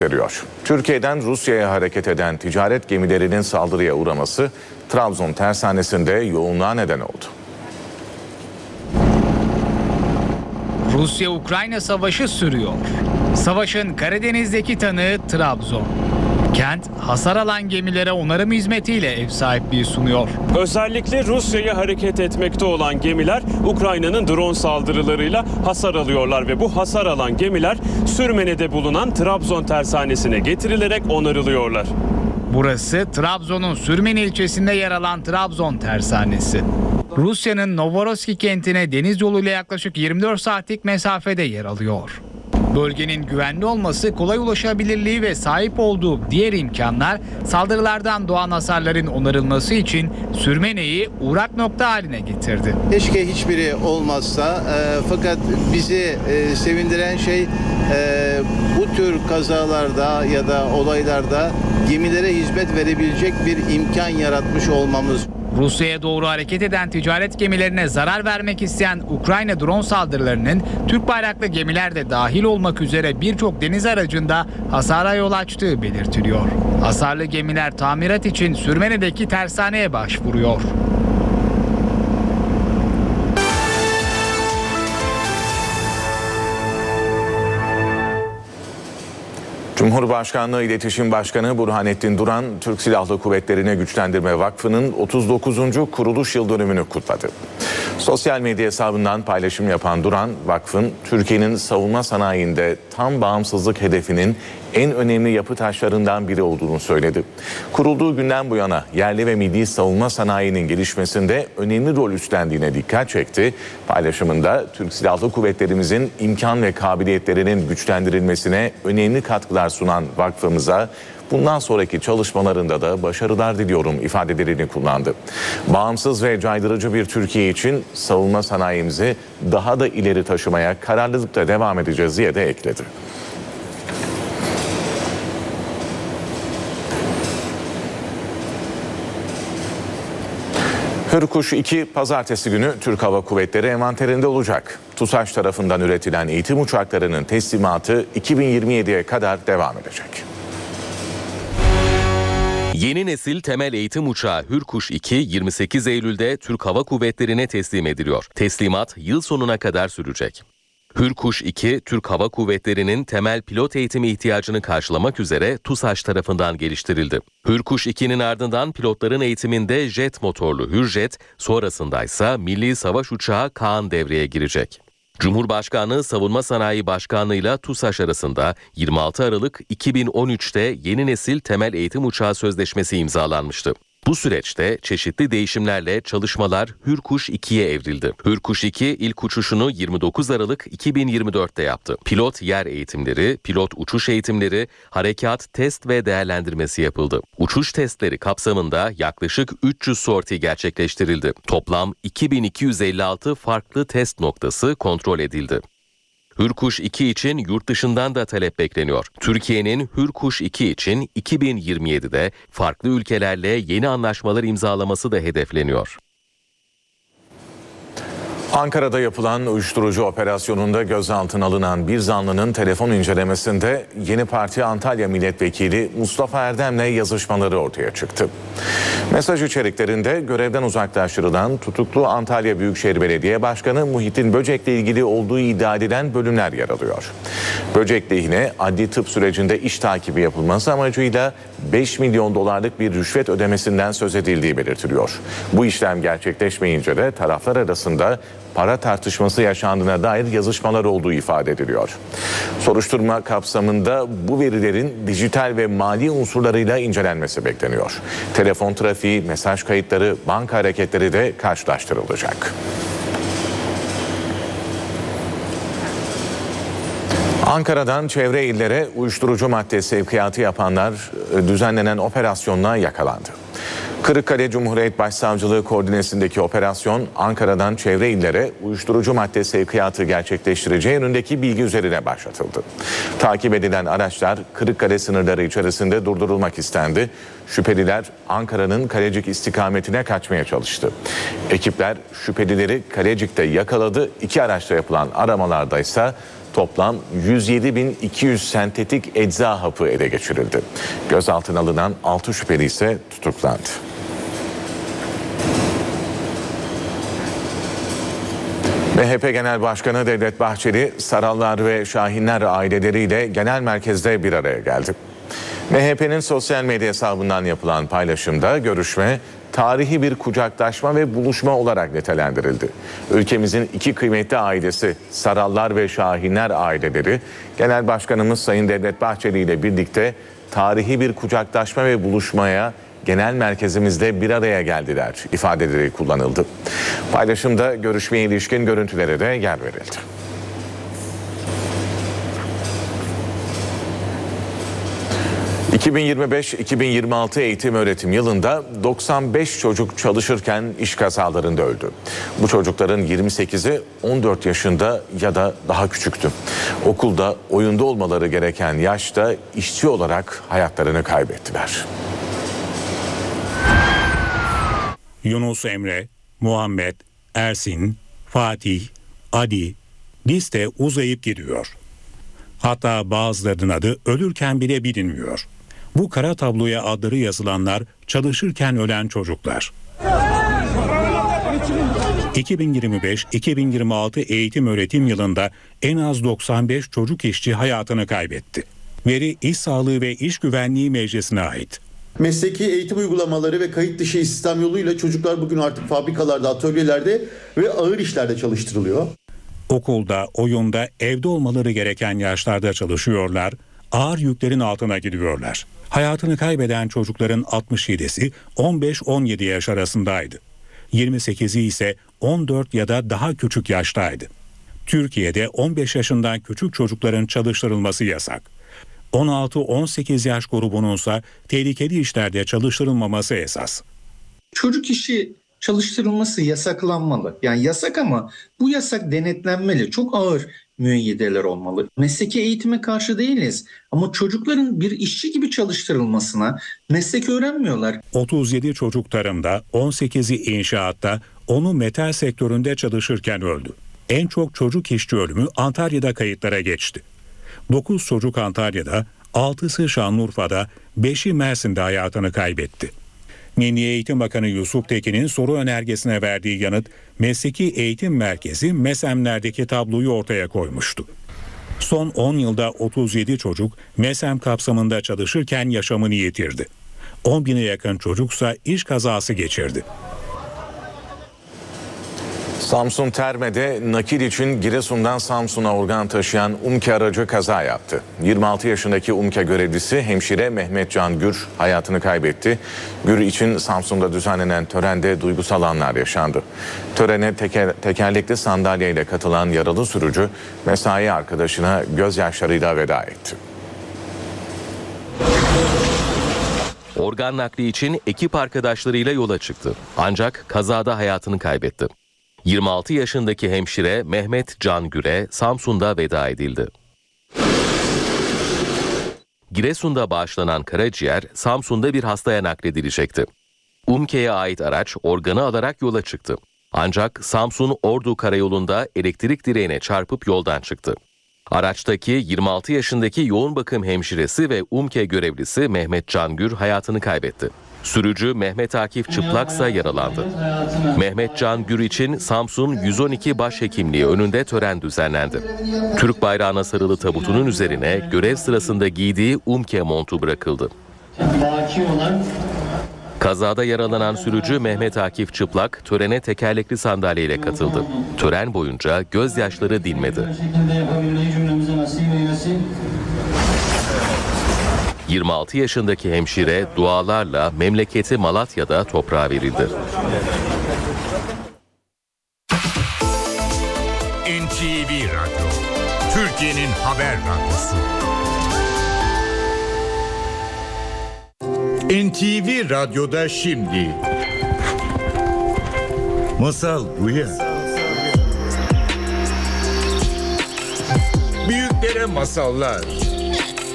veriyor. Türkiye'den Rusya'ya hareket eden ticaret gemilerinin saldırıya uğraması Trabzon tersanesinde yoğunluğa neden oldu. Rusya-Ukrayna savaşı sürüyor. Savaşın Karadeniz'deki tanığı Trabzon. Kent hasar alan gemilere onarım hizmetiyle ev sahipliği sunuyor. Özellikle Rusya'ya hareket etmekte olan gemiler Ukrayna'nın drone saldırılarıyla hasar alıyorlar ve bu hasar alan gemiler Sürmene'de bulunan Trabzon tersanesine getirilerek onarılıyorlar. Burası Trabzon'un Sürmene ilçesinde yer alan Trabzon tersanesi. Rusya'nın Novorossiysk kentine deniz yoluyla yaklaşık 24 saatlik mesafede yer alıyor. Bölgenin güvenli olması, kolay ulaşabilirliği ve sahip olduğu diğer imkanlar saldırılardan doğan hasarların onarılması için Sürmene'yi uğrak nokta haline getirdi. Keşke hiçbiri olmazsa fakat bizi sevindiren şey bu tür kazalarda ya da olaylarda gemilere hizmet verebilecek bir imkan yaratmış olmamız. Rusya'ya doğru hareket eden ticaret gemilerine zarar vermek isteyen Ukrayna drone saldırılarının Türk bayraklı gemiler de dahil olmak üzere birçok deniz aracında hasara yol açtığı belirtiliyor. Hasarlı gemiler tamirat için Sürmene'deki tersaneye başvuruyor. Cumhurbaşkanlığı İletişim Başkanı Burhanettin Duran, Türk Silahlı Kuvvetleri'ne Güçlendirme Vakfı'nın 39. kuruluş yıl dönümünü kutladı. Sosyal medya hesabından paylaşım yapan Duran, vakfın Türkiye'nin savunma sanayinde tam bağımsızlık hedefinin en önemli yapı taşlarından biri olduğunu söyledi. Kurulduğu günden bu yana yerli ve milli savunma sanayinin gelişmesinde önemli rol üstlendiğine dikkat çekti. Paylaşımında Türk Silahlı Kuvvetlerimizin imkan ve kabiliyetlerinin güçlendirilmesine önemli katkılar sunan vakfımıza bundan sonraki çalışmalarında da başarılar diliyorum ifadelerini kullandı. Bağımsız ve caydırıcı bir Türkiye için savunma sanayimizi daha da ileri taşımaya kararlılıkla devam edeceğiz diye de ekledi. Hürkuş 2 pazartesi günü Türk Hava Kuvvetleri envanterinde olacak. TUSAŞ tarafından üretilen eğitim uçaklarının teslimatı 2027'ye kadar devam edecek. Yeni nesil temel eğitim uçağı Hürkuş 2 28 Eylül'de Türk Hava Kuvvetleri'ne teslim ediliyor. Teslimat yıl sonuna kadar sürecek. Hürkuş 2, Türk Hava Kuvvetleri'nin temel pilot eğitimi ihtiyacını karşılamak üzere TUSAŞ tarafından geliştirildi. Hürkuş 2'nin ardından pilotların eğitiminde jet motorlu Hürjet, sonrasındaysa Milli Savaş Uçağı Kaan devreye girecek. Cumhurbaşkanlığı Savunma Sanayi Başkanlığı ile TUSAŞ arasında 26 Aralık 2013'te yeni nesil temel eğitim uçağı sözleşmesi imzalanmıştı. Bu süreçte çeşitli değişimlerle çalışmalar Hürkuş 2'ye evrildi. Hürkuş 2 ilk uçuşunu 29 Aralık 2024'te yaptı. Pilot yer eğitimleri, pilot uçuş eğitimleri, harekat, test ve değerlendirmesi yapıldı. Uçuş testleri kapsamında yaklaşık 300 sorti gerçekleştirildi. Toplam 2256 farklı test noktası kontrol edildi. Hürkuş 2 için yurt dışından da talep bekleniyor. Türkiye'nin Hürkuş 2 için 2027'de farklı ülkelerle yeni anlaşmalar imzalaması da hedefleniyor. Ankara'da yapılan uyuşturucu operasyonunda gözaltına alınan bir zanlının telefon incelemesinde Yeni Parti Antalya Milletvekili Mustafa Erdem'le yazışmaları ortaya çıktı. Mesaj içeriklerinde görevden uzaklaştırılan tutuklu Antalya Büyükşehir Belediye Başkanı Muhittin Böcek'le ilgili olduğu iddia edilen bölümler yer alıyor. Böcek lehine adli tıp sürecinde iş takibi yapılması amacıyla 5 milyon dolarlık bir rüşvet ödemesinden söz edildiği belirtiliyor. Bu işlem gerçekleşmeyince de taraflar arasında para tartışması yaşandığına dair yazışmalar olduğu ifade ediliyor. Soruşturma kapsamında bu verilerin dijital ve mali unsurlarıyla incelenmesi bekleniyor. Telefon trafiği, mesaj kayıtları, banka hareketleri de karşılaştırılacak. Ankara'dan çevre illere uyuşturucu madde sevkiyatı yapanlar düzenlenen operasyonla yakalandı. Kırıkkale Cumhuriyet Başsavcılığı koordinesindeki operasyon Ankara'dan çevre illere uyuşturucu madde sevkiyatı gerçekleştireceği yönündeki bilgi üzerine başlatıldı. Takip edilen araçlar Kırıkkale sınırları içerisinde durdurulmak istendi. Şüpheliler Ankara'nın Kalecik istikametine kaçmaya çalıştı. Ekipler şüphelileri Kalecik'te yakaladı. 2 araçta yapılan aramalarda ise toplam 107.200 sentetik ecza hapı ele geçirildi. Gözaltına alınan 6 şüpheli ise tutuklandı. MHP Genel Başkanı Devlet Bahçeli, Sarallar ve Şahinler aileleriyle genel merkezde bir araya geldi. MHP'nin sosyal medya hesabından yapılan paylaşımda görüşme tarihi bir kucaklaşma ve buluşma olarak nitelendirildi. Ülkemizin iki kıymetli ailesi Sarallar ve Şahinler aileleri Genel Başkanımız Sayın Devlet Bahçeli ile birlikte tarihi bir kucaklaşma ve buluşmaya genel merkezimizde bir araya geldiler ifadeleri kullanıldı. Paylaşımda görüşmeye ilişkin görüntülere de yer verildi. ...2025-2026 eğitim öğretim yılında 95 çocuk çalışırken iş kazalarında öldü. Bu çocukların 28'i 14 yaşında ya da daha küçüktü. Okulda, oyunda olmaları gereken yaşta işçi olarak hayatlarını kaybettiler. Yunus Emre, Muhammed, Ersin, Fatih, Ali, liste uzayıp gidiyor. Hatta bazılarının adı ölürken bile bilinmiyor. Bu kara tabloya adları yazılanlar çalışırken ölen çocuklar. 2025-2026 eğitim öğretim yılında en az 95 çocuk işçi hayatını kaybetti. Veri İş Sağlığı ve İş Güvenliği Meclisi'ne ait. Mesleki eğitim uygulamaları ve kayıt dışı istihdam yoluyla çocuklar bugün artık fabrikalarda, atölyelerde ve ağır işlerde çalıştırılıyor. Okulda, oyunda, evde olmaları gereken yaşlarda çalışıyorlar, ağır yüklerin altına gidiyorlar. Hayatını kaybeden çocukların 67'si 15-17 yaş arasındaydı. 28'i ise 14 ya da daha küçük yaştaydı. Türkiye'de 15 yaşından küçük çocukların çalıştırılması yasak. 16-18 yaş grubununsa tehlikeli işlerde çalıştırılmaması esas. Çocuk işi çalıştırılması yasaklanmalı. Yani yasak ama bu yasak denetlenmeli. Çok ağır müeyyideler olmalı. Mesleki eğitime karşı değiliz ama çocukların bir işçi gibi çalıştırılmasına meslek öğrenmiyorlar. 37 çocuk tarımda, 18'i inşaatta, 10'u metal sektöründe çalışırken öldü. En çok çocuk işçi ölümü Antalya'da kayıtlara geçti. 9 çocuk Antalya'da, 6'sı Şanlıurfa'da, 5'i Mersin'de hayatını kaybetti. Milli Eğitim Bakanı Yusuf Tekin'in soru önergesine verdiği yanıt, Mesleki Eğitim Merkezi MESEM'lerdeki tabloyu ortaya koymuştu. Son 10 yılda 37 çocuk MESEM kapsamında çalışırken yaşamını yitirdi. 10 bine yakın çocuksa iş kazası geçirdi. Samsun Terme'de nakil için Giresun'dan Samsun'a organ taşıyan UMKE aracı kaza yaptı. 26 yaşındaki UMKE görevlisi hemşire Mehmet Can Gür hayatını kaybetti. Gür için Samsun'da düzenlenen törende duygusal anlar yaşandı. Törene tekerlekli sandalyeyle katılan yaralı sürücü mesai arkadaşına gözyaşlarıyla veda etti. Organ nakli için ekip arkadaşlarıyla yola çıktı. Ancak kazada hayatını kaybetti. 26 yaşındaki hemşire Mehmet Can Gür'e Samsun'da veda edildi. Giresun'da bağışlanan karaciğer Samsun'da bir hastaya nakledilecekti. UMKE'ye ait araç organı alarak yola çıktı. Ancak Samsun-Ordu karayolunda elektrik direğine çarpıp yoldan çıktı. Araçtaki 26 yaşındaki yoğun bakım hemşiresi ve UMKE görevlisi Mehmet Can Gür hayatını kaybetti. Sürücü Mehmet Akif Çıplaksa yaralandı. Mehmet Can Gür için Samsun 112 Başhekimliği önünde tören düzenlendi. Türk bayrağına sarılı tabutunun üzerine görev sırasında giydiği UMKE montu bırakıldı. Kazada yaralanan sürücü Mehmet Akif Çıplak törene tekerlekli sandalyeyle katıldı. Tören boyunca gözyaşları dinmedi. 26 yaşındaki hemşire dualarla memleketi Malatya'da toprağa verildi. NTV Radyo, Türkiye'nin haber radyosu. NTV Radyo'da şimdi Masal Buya. Büyüklere masallar.